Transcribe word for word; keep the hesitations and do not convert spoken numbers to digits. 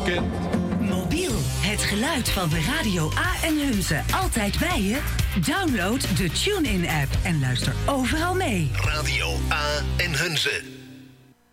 weekend. Mobiel, het geluid van de Radio A en Hunze altijd bij je? Download de TuneIn-app en luister overal mee. Radio A en Hunze.